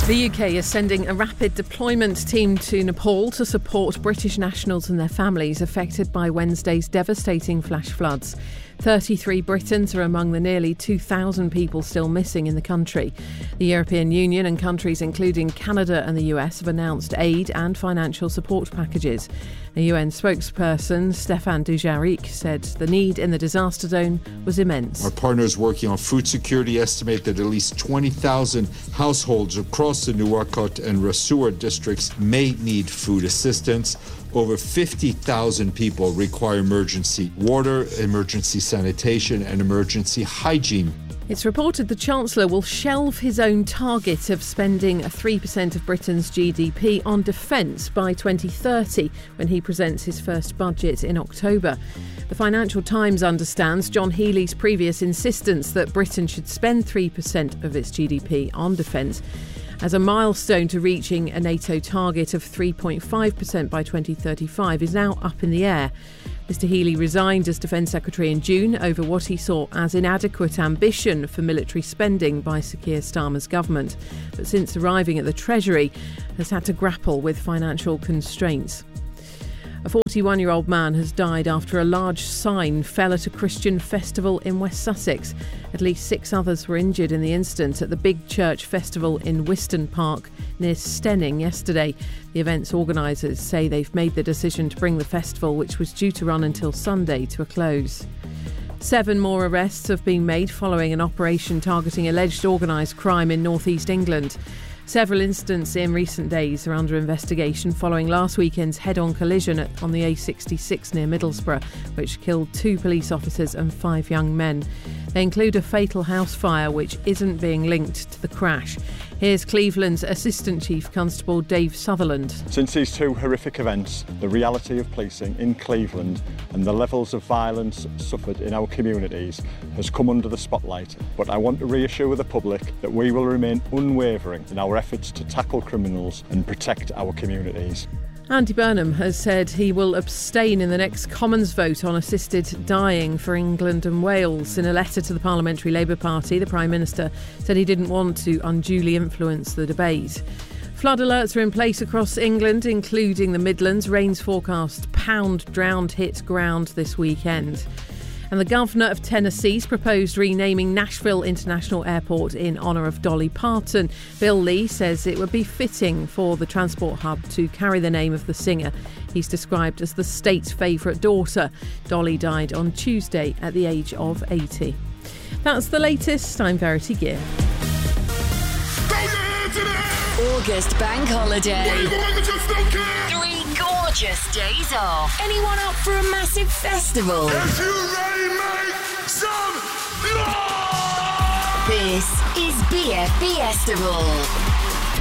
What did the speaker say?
The UK is sending a rapid deployment team to Nepal to support British nationals and their families affected by Wednesday's devastating flash floods. 33 Britons are among the nearly 2,000 people still missing in the country. The European Union and countries including Canada and the US have announced aid and financial support packages. A UN spokesperson, Stéphane Dujarric, said the need in the disaster zone was immense. Our partners working on food security estimate that at least 20,000 households across the Nuwakot and Rasour districts may need food assistance. Over 50,000 people require emergency water, emergency sanitation and emergency hygiene. It's reported the Chancellor will shelve his own target of spending 3% of Britain's GDP on defence by 2030 when he presents his first budget in October. The Financial Times understands John Healey's previous insistence that Britain should spend 3% of its GDP on defence as a milestone to reaching a NATO target of 3.5% by 2035 is now up in the air. Mr Healey resigned as Defence Secretary in June over what he saw as inadequate ambition for military spending by Sir Keir Starmer's government, but since arriving at the Treasury has had to grapple with financial constraints. A 41-year-old man has died after a large sign fell at a Christian festival in West Sussex. At least 6 others were injured in the incident at the Big Church Festival in Wiston Park near Stenning yesterday. The event's organisers say they've made the decision to bring the festival, which was due to run until Sunday, to a close. 7 more arrests have been made following an operation targeting alleged organised crime in north-east England. Several incidents in recent days are under investigation following last weekend's head-on collision on the A66 near Middlesbrough, which killed 2 police officers and 5 young men. They include a fatal house fire which isn't being linked to the crash. Here's Cleveland's Assistant Chief Constable Dave Sutherland. Since these 2 horrific events, the reality of policing in Cleveland and the levels of violence suffered in our communities has come under the spotlight. But I want to reassure the public that we will remain unwavering in our efforts to tackle criminals and protect our communities. Andy Burnham has said he will abstain in the next Commons vote on assisted dying for England and Wales. In a letter to the Parliamentary Labour Party, the Prime Minister said he didn't want to unduly influence the debate. Flood alerts are in place across England, including the Midlands. Rain's forecast pound drowned hit ground this weekend. And the Governor of Tennessee's proposed renaming Nashville International Airport in honour of Dolly Parton. Bill Lee says it would be fitting for the transport hub to carry the name of the singer. He's described as the state's favourite daughter. Dolly died on Tuesday at the age of 80. That's the latest. I'm Verity Gear. August Bank Holiday. 3 gorgeous days off. Anyone up for a massive festival? If you ready, make some noise! This is BF Festival.